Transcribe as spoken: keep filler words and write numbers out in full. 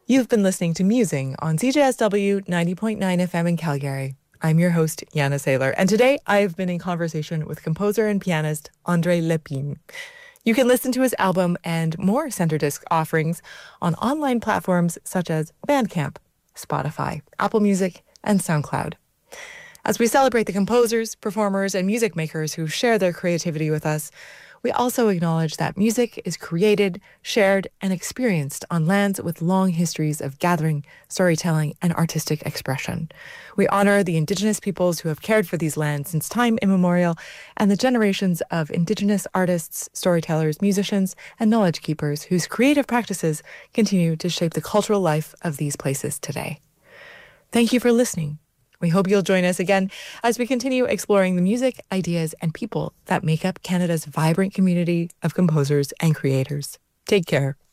You've been listening to Musing on C J S W ninety point nine F M in Calgary. I'm your host, Yana Saylor, and today I've been in conversation with composer and pianist André Lépine. You can listen to his album and more Center Disc offerings on online platforms such as Bandcamp, Spotify, Apple Music, and SoundCloud. As we celebrate the composers, performers, and music makers who share their creativity with us, we also acknowledge that music is created, shared, and experienced on lands with long histories of gathering, storytelling, and artistic expression. We honor the Indigenous peoples who have cared for these lands since time immemorial, and the generations of Indigenous artists, storytellers, musicians, and knowledge keepers whose creative practices continue to shape the cultural life of these places today. Thank you for listening. We hope you'll join us again as we continue exploring the music, ideas, and people that make up Canada's vibrant community of composers and creators. Take care.